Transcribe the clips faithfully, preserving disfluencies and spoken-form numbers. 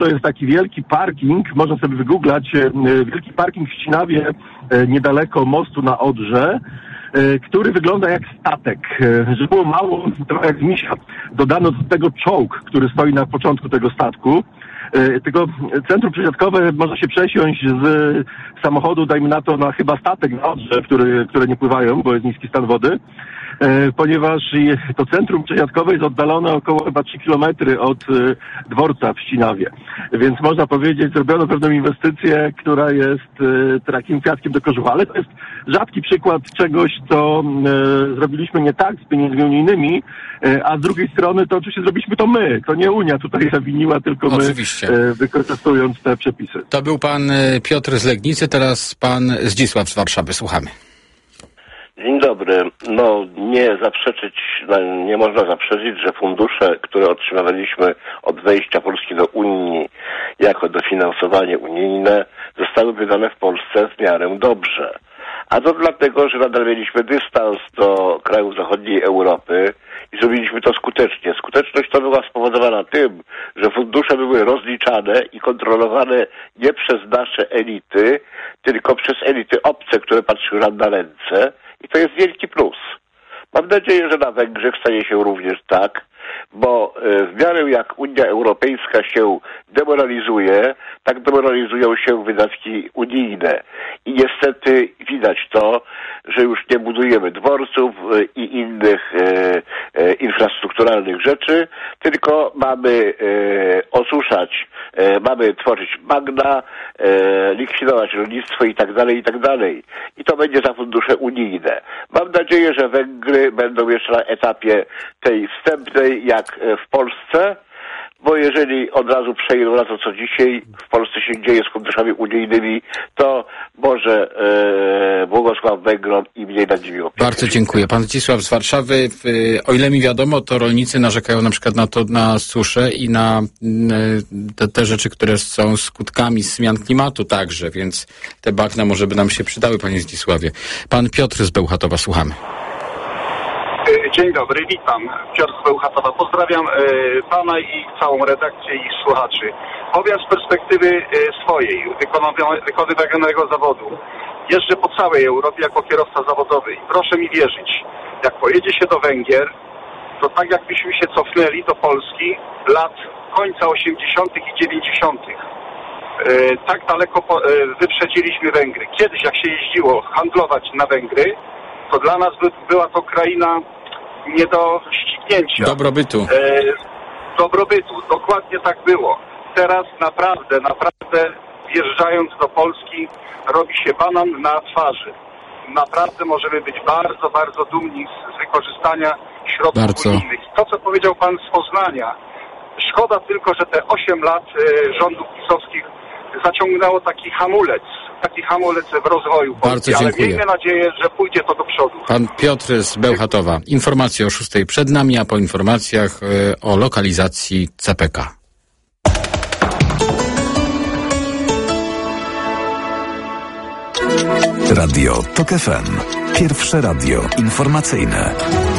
To jest taki wielki parking, można sobie wygooglać, wielki parking w Ścinawie, niedaleko mostu na Odrze, który wygląda jak statek. Że było mało, trochę jak z misia. Dodano do tego czołg, który stoi na początku tego statku. Tylko centrum przesiadkowe można się przesiąść z samochodu, dajmy na to, na chyba statek na Odrze, który, które nie pływają, bo jest niski stan wody. Ponieważ to centrum przesiadkowe jest oddalone około chyba trzy kilometry od dworca w Ścinawie. Więc można powiedzieć, zrobiono pewną inwestycję, która jest takim kwiatkiem do kożucha. Ale to jest rzadki przykład czegoś, co zrobiliśmy nie tak z pieniędzmi unijnymi, a z drugiej strony to oczywiście zrobiliśmy to my. To nie Unia tutaj zawiniła, tylko my, oczywiście, wykorzystując te przepisy. To był pan Piotr z Legnicy, teraz pan Zdzisław z Warszawy. Słuchamy. Dzień dobry. No nie zaprzeczyć, no, nie można zaprzeczyć, że fundusze, które otrzymywaliśmy od wejścia Polski do Unii jako dofinansowanie unijne, zostały wydane w Polsce w miarę dobrze. A to dlatego, że nadal mieliśmy dystans do krajów zachodniej Europy i zrobiliśmy to skutecznie. Skuteczność to była spowodowana tym, że fundusze były rozliczane i kontrolowane nie przez nasze elity, tylko przez elity obce, które patrzyły nam na ręce. I to jest wielki plus. Mam nadzieję, że na Węgrzech stanie się również tak, bo w miarę jak Unia Europejska się demoralizuje, tak demoralizują się wydatki unijne. I niestety widać to, że już nie budujemy dworców i innych e, e, infrastrukturalnych rzeczy, tylko mamy e, osuszać, e, mamy tworzyć bagna, e, likwidować rolnictwo i tak dalej, i tak dalej. I to będzie za fundusze unijne. Mam nadzieję, że Węgry będą jeszcze na etapie tej wstępnej, jak w Polsce, bo jeżeli od razu przejdą na to, co dzisiaj w Polsce się dzieje z funduszami unijnymi, to może e, błogosław Węgrom i mniej nad nimi opiekę. Bardzo dziękuję. Pan Zdzisław z Warszawy. O ile mi wiadomo, to rolnicy narzekają na przykład na to, na suszę i na te, te rzeczy, które są skutkami zmian klimatu także, więc te bagna może by nam się przydały, panie Zdzisławie. Pan Piotr z Bełchatowa, słuchamy. Dzień dobry, witam. Piotr z Bełchatowa. Pozdrawiam e, pana i całą redakcję i słuchaczy. Powiem z perspektywy e, swojej, wykonywanego zawodu. Jeżdżę po całej Europie jako kierowca zawodowy i proszę mi wierzyć, jak pojedzie się do Węgier, to tak jakbyśmy się cofnęli do Polski lat końca osiemdziesiątych i dziewięćdziesiątych. E, tak daleko po, e, wyprzedziliśmy Węgry. Kiedyś jak się jeździło handlować na Węgry, to dla nas by, była to kraina nie do ścignięcia. Dobrobytu. E, dobrobytu, dokładnie tak było. Teraz naprawdę, naprawdę wjeżdżając do Polski robi się banan na twarzy. Naprawdę możemy być bardzo, bardzo dumni z, z wykorzystania środków bardzo. unijnych. To, co powiedział pan z Poznania, szkoda tylko, że te osiem lat e, rządów pisowskich zaciągnęło taki hamulec, taki hamulec w rozwoju Polski. Bardzo dziękuję. Ale miejmy nadzieję, że pójdzie to do przodu. Pan Piotr z Bełchatowa. Informacje o szóstej przed nami, a po informacjach y, o lokalizacji C P K. Radio TOK F M. Pierwsze radio informacyjne.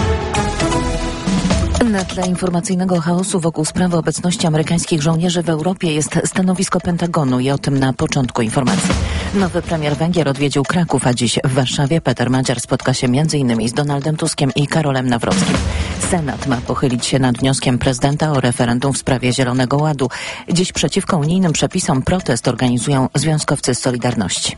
Na tle informacyjnego chaosu wokół sprawy obecności amerykańskich żołnierzy w Europie jest stanowisko Pentagonu i o tym na początku informacji. Nowy premier Węgier odwiedził Kraków, a dziś w Warszawie Peter Madziar spotka się między innymi z Donaldem Tuskiem i Karolem Nawrockim. Senat ma pochylić się nad wnioskiem prezydenta o referendum w sprawie Zielonego Ładu. Dziś przeciwko unijnym przepisom protest organizują związkowcy z Solidarności.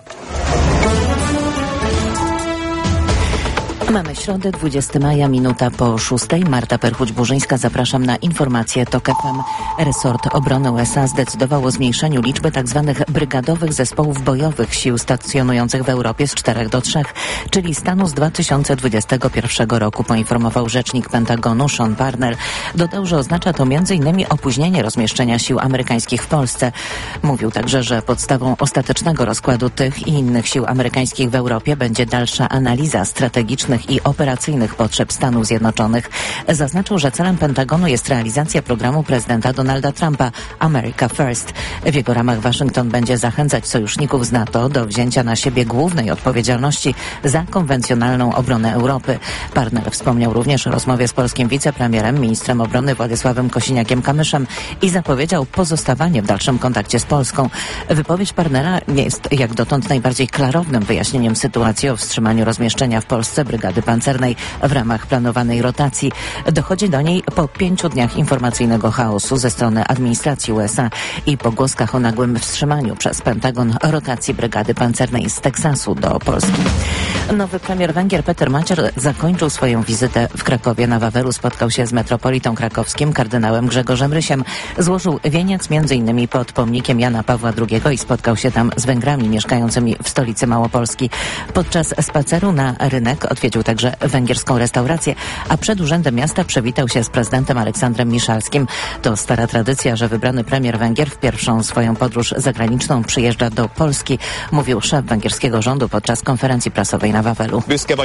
Mamy środę, dwudziestego maja, minuta po szóstej. Marta Perchuć-Burzyńska, zapraszam na informacje TOK F M. Resort Obrony U S A zdecydował o zmniejszeniu liczby tzw. brygadowych zespołów bojowych sił stacjonujących w Europie z czterech do trzech, czyli stanu z dwa tysiące dwudziestego pierwszego roku, poinformował rzecznik Pentagonu Sean Parner. Dodał, że oznacza to między innymi opóźnienie rozmieszczenia sił amerykańskich w Polsce. Mówił także, że podstawą ostatecznego rozkładu tych i innych sił amerykańskich w Europie będzie dalsza analiza strategicznych politycznych i operacyjnych potrzeb Stanów Zjednoczonych. Zaznaczył, że celem Pentagonu jest realizacja programu prezydenta Donalda Trumpa America First. W jego ramach Waszyngton będzie zachęcać sojuszników z NATO do wzięcia na siebie głównej odpowiedzialności za konwencjonalną obronę Europy. Partner wspomniał również o rozmowie z polskim wicepremierem, ministrem obrony Władysławem Kosiniakiem-Kamyszem i zapowiedział pozostawanie w dalszym kontakcie z Polską. Wypowiedź partnera jest jak dotąd najbardziej klarownym wyjaśnieniem sytuacji o wstrzymaniu rozmieszczenia w Polsce brygady pancernej w ramach planowanej rotacji. Dochodzi do niej po pięciu dniach informacyjnego chaosu ze strony administracji U S A i pogłoskach o nagłym wstrzymaniu przez Pentagon rotacji brygady pancernej z Teksasu do Polski. Nowy premier Węgier Peter Magyar zakończył swoją wizytę w Krakowie. Na Wawelu spotkał się z metropolitą krakowskim kardynałem Grzegorzem Rysiem. Złożył wieniec między innymi pod pomnikiem Jana Pawła drugiego i spotkał się tam z Węgrami mieszkającymi w stolicy Małopolski. Podczas spaceru na rynek odwiedził także węgierską restaurację, a przed urzędem miasta przywitał się z prezydentem Aleksandrem Miszalskim. To stara tradycja, że wybrany premier Węgier w pierwszą swoją podróż zagraniczną przyjeżdża do Polski, mówił szef węgierskiego rządu podczas konferencji prasowej na Wawelu.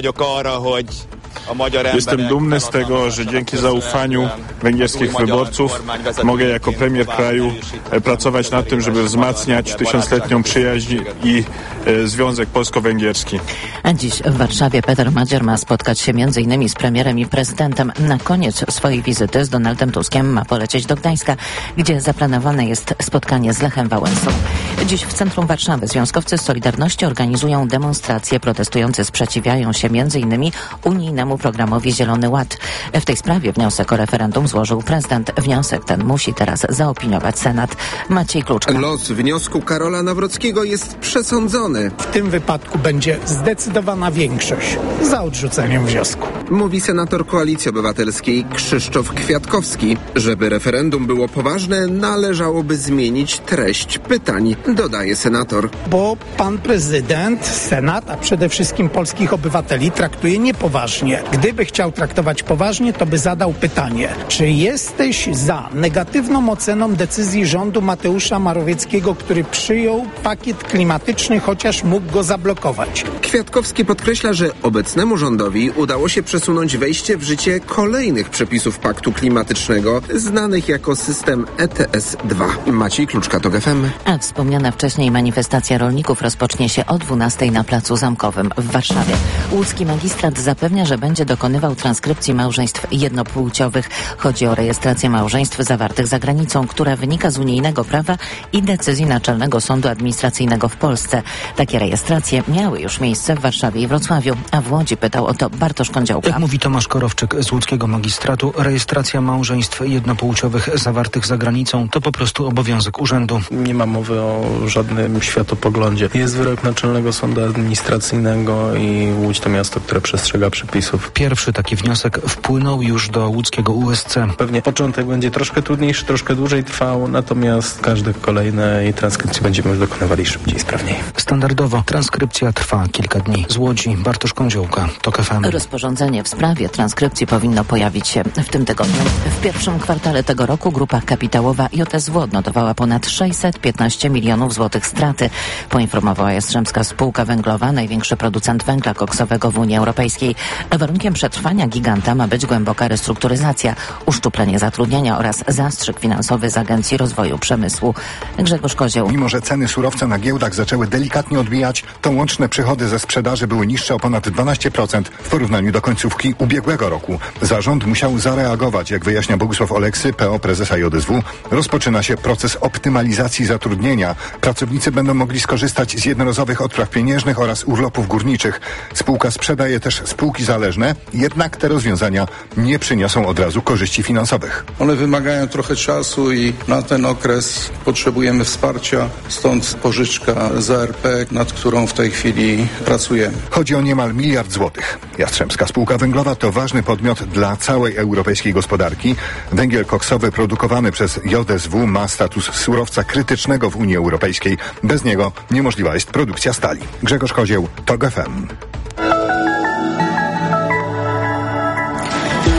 Jestem dumny z tego, że dzięki zaufaniu węgierskich wyborców mogę jako premier kraju pracować nad tym, żeby wzmacniać tysiącletnią przyjaźń i e, związek polsko-węgierski. A dziś w Warszawie Peter Magyar ma spotkać się między innymi z premierem i prezydentem. Na koniec swojej wizyty z Donaldem Tuskiem ma polecieć do Gdańska, gdzie zaplanowane jest spotkanie z Lechem Wałęsą. Dziś w centrum Warszawy związkowcy z Solidarności organizują demonstracje. Protestujący sprzeciwiają się między innymi unijnemu programowi Zielony Ład. W tej sprawie wniosek o referendum złożył prezydent. Wniosek ten musi teraz zaopiniować Senat. Maciej Kluczka. Los wniosku Karola Nawrockiego jest przesądzony. W tym wypadku będzie zdecydowana większość za odrzuceniem wniosku. Mówi senator Koalicji Obywatelskiej Krzysztof Kwiatkowski. Żeby referendum było poważne, należałoby zmienić treść pytań, dodaje senator. Bo pan prezydent, Senat, a przede wszystkim polskich obywateli traktuje niepoważnie. Gdyby chciał traktować poważnie, to by zadał pytanie, czy jesteś za negatywną oceną decyzji rządu Mateusza Morawieckiego, który przyjął pakiet klimatyczny, chociaż mógł go zablokować. Kwiatkowski podkreśla, że obecnemu rządowi udało się przesunąć wejście w życie kolejnych przepisów paktu klimatycznego, znanych jako system E T S dwa. Maciej Kluczka, TOK F M. A wspomniana wcześniej manifestacja rolników rozpocznie się o dwunastej na Placu Zamkowym w Warszawie. Łódzki magistrat zapewnia, że będzie dokonywał transkrypcji małżeństw jednopłciowych. Chodzi o rejestrację małżeństw zawartych za granicą, która wynika z unijnego prawa i decyzji Naczelnego Sądu Administracyjnego w Polsce. Takie rejestracje miały już miejsce w Warszawie i Wrocławiu, a w Łodzi pytał o to Bartosz Kądziołka. Jak mówi Tomasz Korowczyk z łódzkiego magistratu, rejestracja małżeństw jednopłciowych zawartych za granicą to po prostu obowiązek urzędu. Nie ma mowy o żadnym światopoglądzie. Jest wyrok Naczelnego Sądu Administracyjnego i Łódź to miasto, które przestrzega przepisów. Pierwszy taki wniosek wpłynął już do łódzkiego U S C. Pewnie początek będzie troszkę trudniejszy, troszkę dłużej trwał, natomiast każde kolejne transkrypcje będziemy już dokonywali szybciej i sprawniej. Standardowo transkrypcja trwa kilka dni. Z Łodzi Bartosz Kądziołka, TOK F M. Rozporządzenie w sprawie transkrypcji powinno pojawić się w tym tygodniu. W pierwszym kwartale tego roku grupa kapitałowa J S W odnotowała ponad sześćset piętnaście milionów złotych straty, poinformowała Jastrzębska Spółka Węglowa, największy producent węgla koksowego w Unii Europejskiej. Warunkiem przetrwania giganta ma być głęboka restrukturyzacja, uszczuplenie zatrudnienia oraz zastrzyk finansowy z Agencji Rozwoju Przemysłu. Grzegorz Kozioł. Mimo że ceny surowca na giełdach zaczęły delikatnie odbijać, to łączne przychody ze sprzedaży były niższe o ponad dwanaście procent w porównaniu do końcówki ubiegłego roku. Zarząd musiał zareagować, jak wyjaśnia Bogusław Oleksy, P O prezesa J S W. Rozpoczyna się proces optymalizacji zatrudnienia. Pracownicy będą mogli skorzystać z jednorazowych odpraw pieniężnych oraz urlopów górniczych. Spółka sprzedaje też spółki zależne, jednak te rozwiązania nie przyniosą od razu korzyści finansowych. One wymagają trochę czasu i na ten okres potrzebujemy wsparcia, stąd pożyczka z A R P, nad którą w tej chwili pracujemy. Chodzi o niemal miliard złotych. Jastrzębska Spółka Węglowa to ważny podmiot dla całej europejskiej gospodarki. Węgiel koksowy produkowany przez J S W ma status surowca krytycznego w Unii Europejskiej. Bez niego niemożliwa jest produkcja stali. Grzegorz Kozieł, TOK F M.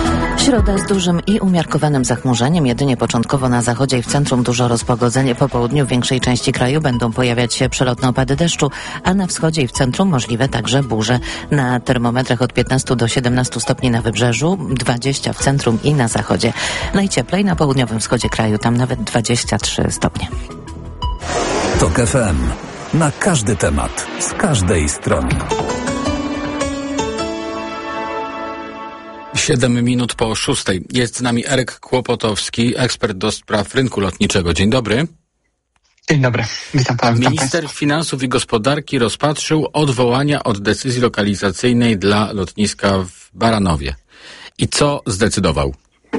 Środa z dużym i umiarkowanym zachmurzeniem. Jedynie początkowo na zachodzie i w centrum dużo rozpogodzenie. Po południu w większej części kraju będą pojawiać się przelotne opady deszczu, a na wschodzie i w centrum możliwe także burze. Na termometrach od piętnastu do siedemnastu stopni na wybrzeżu, dwadzieścia w centrum i na zachodzie. Najcieplej na południowym wschodzie kraju, tam nawet dwadzieścia trzy stopnie. TOK F M. Na każdy temat, z każdej strony. Siedem minut po szóstej. Jest z nami Eryk Kłopotowski, ekspert do spraw rynku lotniczego. Dzień dobry. Dzień dobry, witam pana. Witam Minister państwa. Finansów i Gospodarki rozpatrzył odwołania od decyzji lokalizacyjnej dla lotniska w Baranowie. I co zdecydował?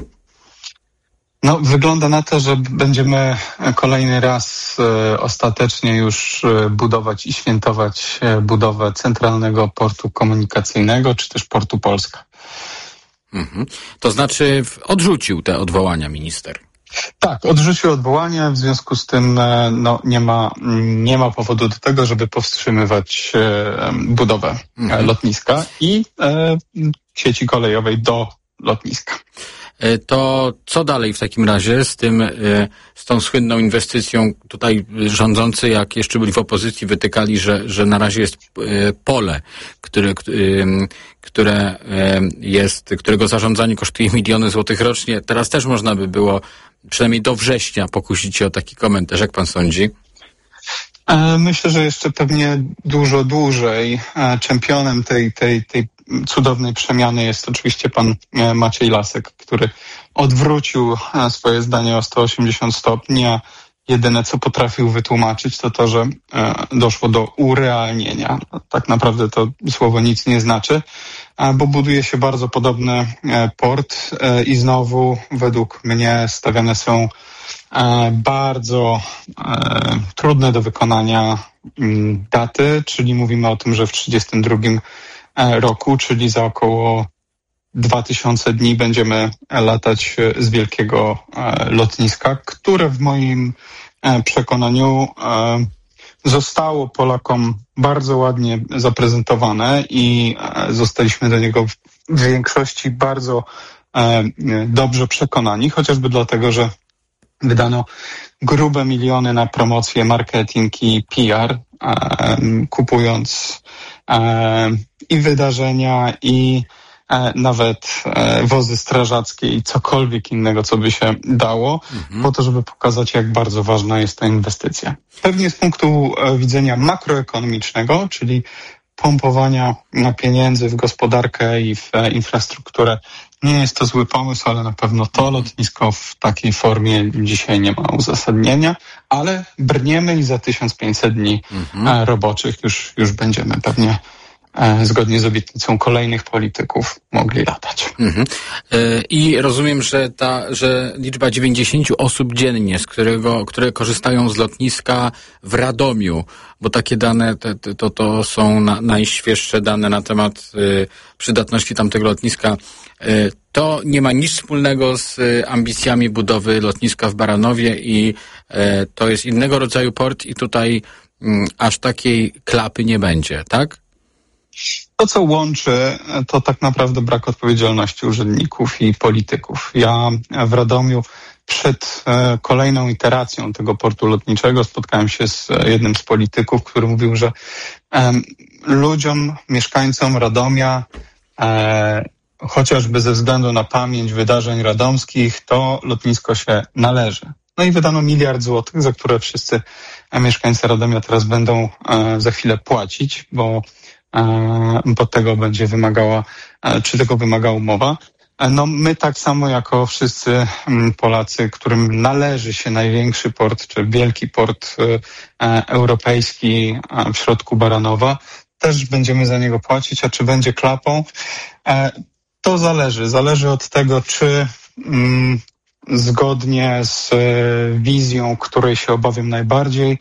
No, wygląda na to, że będziemy kolejny raz e, ostatecznie już e, budować i świętować e, budowę Centralnego Portu Komunikacyjnego, czy też Portu Polska. Mhm. To znaczy odrzucił te odwołania minister? Tak, odrzucił odwołanie, w związku z tym e, no, nie ma, nie ma powodu do tego, żeby powstrzymywać e, budowę mhm. lotniska i e, sieci kolejowej do lotniska. To co dalej w takim razie z tym, z tą słynną inwestycją? Tutaj rządzący, jak jeszcze byli w opozycji, wytykali, że, że na razie jest pole, które, które jest, którego zarządzanie kosztuje miliony złotych rocznie. Teraz też można by było przynajmniej do września pokusić się o taki komentarz. Jak pan sądzi? Myślę, że jeszcze pewnie dużo dłużej. Czempionem tej, tej, tej cudownej przemiany jest oczywiście pan Maciej Lasek, który odwrócił swoje zdanie o sto osiemdziesiąt stopni, a jedyne co potrafił wytłumaczyć to to, że doszło do urealnienia. Tak naprawdę to słowo nic nie znaczy, bo buduje się bardzo podobny port i znowu według mnie stawiane są bardzo trudne do wykonania daty, czyli mówimy o tym, że w trzydziestym drugim roku, czyli za około dwa tysiące dni będziemy latać z wielkiego lotniska, które w moim przekonaniu zostało Polakom bardzo ładnie zaprezentowane i zostaliśmy do niego w większości bardzo dobrze przekonani, chociażby dlatego, że wydano grube miliony na promocję, marketing i P R, kupując i wydarzenia, i nawet wozy strażackie i cokolwiek innego, co by się dało, mhm. po to, żeby pokazać, jak bardzo ważna jest ta inwestycja. Pewnie z punktu widzenia makroekonomicznego, czyli pompowania pieniędzy w gospodarkę i w infrastrukturę, nie jest to zły pomysł, ale na pewno to lotnisko w takiej formie dzisiaj nie ma uzasadnienia, ale brniemy i za tysiąc pięćset dni mhm. roboczych już, już będziemy pewnie zgodnie z obietnicą kolejnych polityków mogli latać. Mhm. I rozumiem, że ta, że liczba dziewięćdziesięciu osób dziennie, z którego, które korzystają z lotniska w Radomiu, bo takie dane, te, to, to są na, najświeższe dane na temat y, przydatności tamtego lotniska, y, to nie ma nic wspólnego z y, ambicjami budowy lotniska w Baranowie i y, to jest innego rodzaju port i tutaj y, aż takiej klapy nie będzie, tak? To, co łączy, to tak naprawdę brak odpowiedzialności urzędników i polityków. Ja w Radomiu przed e, kolejną iteracją tego portu lotniczego spotkałem się z jednym z polityków, który mówił, że e, ludziom, mieszkańcom Radomia, e, chociażby ze względu na pamięć wydarzeń radomskich, to lotnisko się należy. No i wydano miliard złotych, za które wszyscy mieszkańcy Radomia teraz będą e, za chwilę płacić, bo bo tego będzie wymagała, czy tego wymagała umowa. No my tak samo jako wszyscy Polacy, którym należy się największy port, czy wielki port europejski w środku Baranowa, też będziemy za niego płacić, a czy będzie klapą? To zależy. Zależy od tego, czy mm, zgodnie z wizją, której się obawiam najbardziej,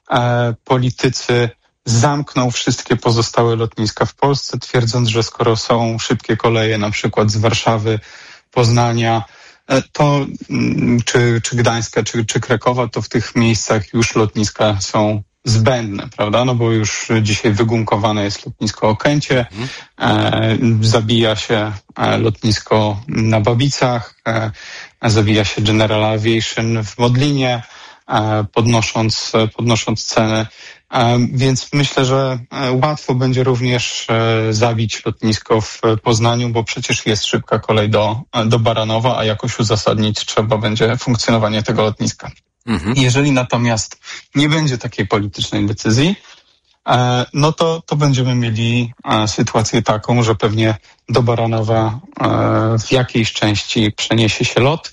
politycy zamknął wszystkie pozostałe lotniska w Polsce, twierdząc, że skoro są szybkie koleje, na przykład z Warszawy, Poznania, to czy, czy Gdańska, czy, czy Krakowa, to w tych miejscach już lotniska są zbędne, prawda? No bo już dzisiaj wygumkowane jest lotnisko Okęcie, e, zabija się e, lotnisko na Babicach, e, zabija się General Aviation w Modlinie, e, podnosząc, podnosząc ceny. E, więc myślę, że łatwo będzie również e, zabić lotnisko w Poznaniu, bo przecież jest szybka kolej do, do Baranowa, a jakoś uzasadnić trzeba będzie funkcjonowanie tego lotniska. Mhm. Jeżeli natomiast nie będzie takiej politycznej decyzji, e, no to, to będziemy mieli e, sytuację taką, że pewnie do Baranowa e, w jakiejś części przeniesie się lot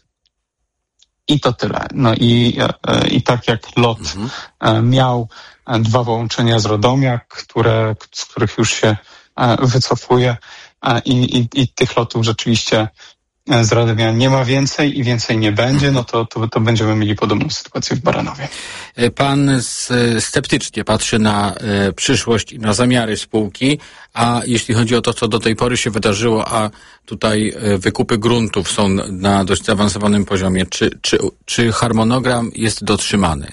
i to tyle. No i, e, i tak jak lot mhm. e, miał dwa połączenia z Radomia, które, z których już się e, wycofuje e, i, i, i tych lotów rzeczywiście z Radomia nie ma więcej i więcej nie będzie, no to, to, to będziemy mieli podobną sytuację w Baranowie. Pan sceptycznie patrzy na e, przyszłość i na zamiary spółki, a jeśli chodzi o to, co do tej pory się wydarzyło, a tutaj e, wykupy gruntów są na dość zaawansowanym poziomie, czy, czy, czy harmonogram jest dotrzymany?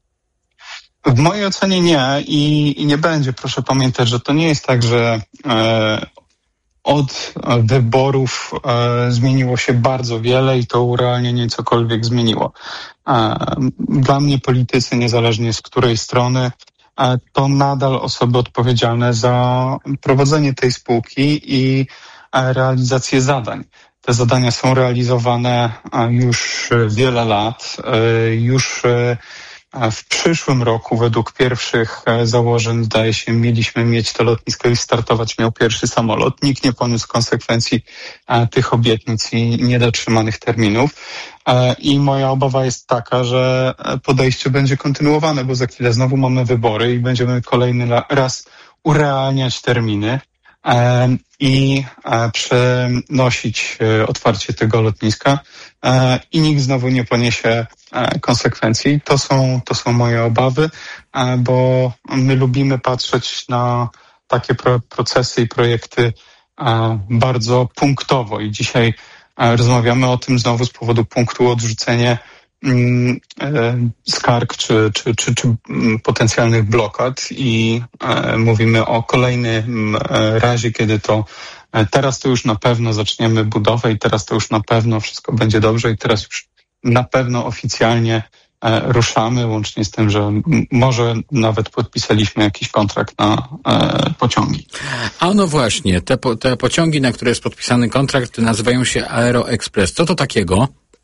W mojej ocenie nie i, i nie będzie. Proszę pamiętać, że to nie jest tak, że e, od wyborów e, zmieniło się bardzo wiele i to urealnienie cokolwiek zmieniło. E, dla mnie politycy, niezależnie z której strony, e, to nadal osoby odpowiedzialne za prowadzenie tej spółki i e, realizację zadań. Te zadania są realizowane e, już wiele lat. E, już e, w przyszłym roku, według pierwszych założeń, zdaje się, mieliśmy mieć to lotnisko i startować miał pierwszy samolot. Nikt nie poniósł konsekwencji tych obietnic i niedotrzymanych terminów. I moja obawa jest taka, że podejście będzie kontynuowane, bo za chwilę znowu mamy wybory i będziemy kolejny raz urealniać terminy i przenosić otwarcie tego lotniska i nikt znowu nie poniesie konsekwencji. To są, to są moje obawy, bo my lubimy patrzeć na takie pro, procesy i projekty bardzo punktowo i dzisiaj rozmawiamy o tym znowu z powodu punktu odrzucenie skarg czy, czy, czy, czy potencjalnych blokad i mówimy o kolejnym razie, kiedy to teraz to już na pewno zaczniemy budowę i teraz to już na pewno wszystko będzie dobrze i teraz już na pewno oficjalnie e, ruszamy, łącznie z tym, że m- może nawet podpisaliśmy jakiś kontrakt na e, pociągi. A no właśnie, te, po, te pociągi, na które jest podpisany kontrakt, nazywają się Aero Express. Co to takiego?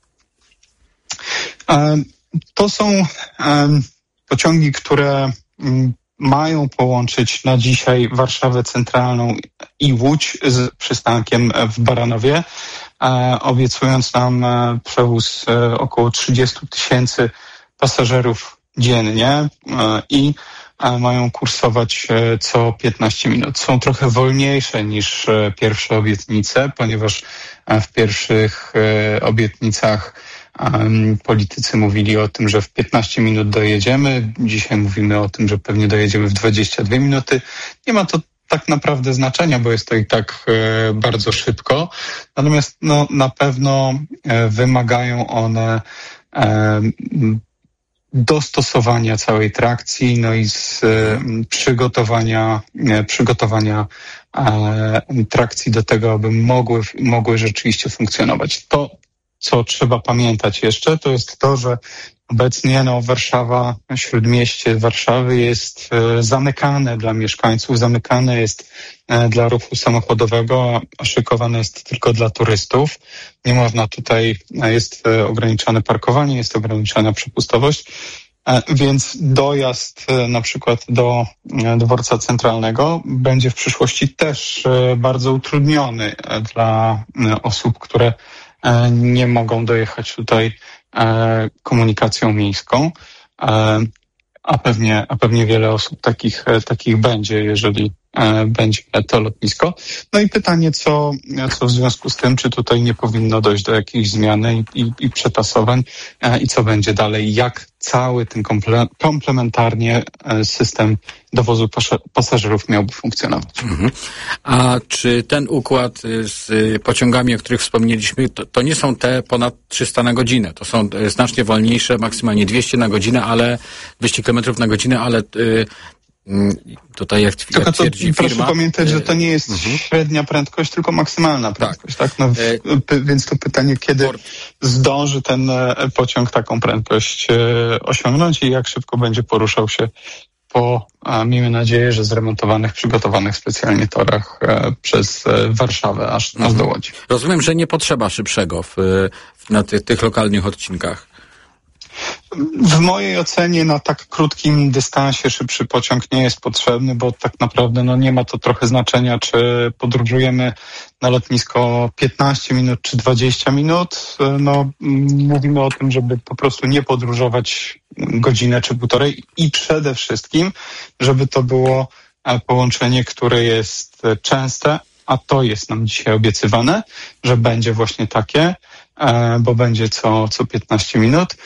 E, to są e, pociągi, które m, mają połączyć na dzisiaj Warszawę Centralną i Łódź z przystankiem w Baranowie, e, obiecując nam e, przewóz e, około trzydzieści tysięcy pasażerów dziennie e, i e, mają kursować e, co piętnaście minut. Są trochę wolniejsze niż e, pierwsze obietnice, ponieważ e, w pierwszych e, obietnicach Um, politycy mówili o tym, że w piętnaście minut dojedziemy. Dzisiaj mówimy o tym, że pewnie dojedziemy w dwadzieścia dwie minuty. Nie ma to tak naprawdę znaczenia, bo jest to i tak e, bardzo szybko. Natomiast no, na pewno e, wymagają one e, dostosowania całej trakcji, no i z e, przygotowania, e, przygotowania e, trakcji do tego, aby mogły, mogły rzeczywiście funkcjonować. To co trzeba pamiętać jeszcze, to jest to, że obecnie no, Warszawa, śródmieście Warszawy jest e, zamykane dla mieszkańców, zamykane jest e, dla ruchu samochodowego, a szykowane jest tylko dla turystów. Nie można tutaj, e, jest e, ograniczone parkowanie, jest ograniczona przepustowość, e, więc dojazd e, na przykład do e, dworca centralnego będzie w przyszłości też e, bardzo utrudniony e, dla e, osób, które nie mogą dojechać tutaj e, komunikacją miejską, e, a pewnie, a pewnie wiele osób takich, e, takich będzie, jeżeli, będzie to lotnisko. No i pytanie, co, co w związku z tym, czy tutaj nie powinno dojść do jakiejś zmiany i, i, i przetasowań i co będzie dalej, jak cały ten komple, komplementarnie system dowozu pasażerów miałby funkcjonować. Mhm. A czy ten układ z pociągami, o których wspomnieliśmy, to, to nie są te ponad trzysta na godzinę, to są znacznie wolniejsze, maksymalnie dwieście na godzinę, ale dwieście kilometrów na godzinę, ale y, tutaj jak, tw- jak twierdzi to, firma... Proszę pamiętać, że to nie jest mhm. średnia prędkość, tylko maksymalna prędkość. Tak. Tak? No, e... p- więc to pytanie, kiedy Port... zdąży ten pociąg taką prędkość e, osiągnąć i jak szybko będzie poruszał się po, a miejmy nadzieję, że zremontowanych, przygotowanych specjalnie torach e, przez e, Warszawę aż, mhm. aż do Łodzi. Rozumiem, że nie potrzeba szybszego w, w, na ty, tych lokalnych odcinkach. W mojej ocenie na tak krótkim dystansie szybszy pociąg nie jest potrzebny, bo tak naprawdę no, nie ma to trochę znaczenia, czy podróżujemy na lotnisko piętnaście minut czy dwadzieścia minut. No, mówimy o tym, żeby po prostu nie podróżować godzinę czy półtorej i przede wszystkim, żeby to było połączenie, które jest częste, a to jest nam dzisiaj obiecywane, że będzie właśnie takie, bo będzie co, co piętnaście minut.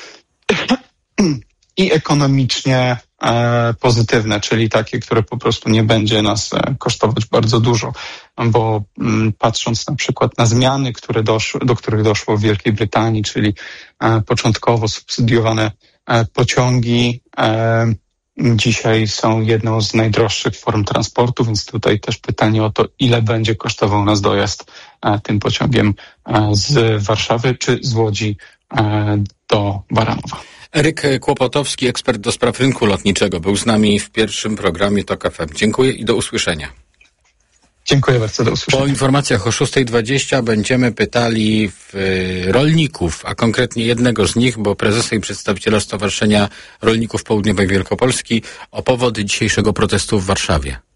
I ekonomicznie e, pozytywne, czyli takie, które po prostu nie będzie nas e, kosztować bardzo dużo, bo m, patrząc na przykład na zmiany, które doszły, do których doszło w Wielkiej Brytanii, czyli e, początkowo subsydiowane e, pociągi, e, dzisiaj są jedną z najdroższych form transportu, więc tutaj też pytanie o to, ile będzie kosztował nas dojazd e, tym pociągiem e, z Warszawy czy z Łodzi e, do Baranowa. Eryk Kłopotowski, ekspert do spraw rynku lotniczego, był z nami w pierwszym programie Tok F M. Dziękuję i do usłyszenia. Dziękuję bardzo, do usłyszenia. Po informacjach o szósta dwadzieścia będziemy pytali w, y, rolników, a konkretnie jednego z nich, bo prezesa i przedstawiciela Stowarzyszenia Rolników Południowej Wielkopolski, o powody dzisiejszego protestu w Warszawie.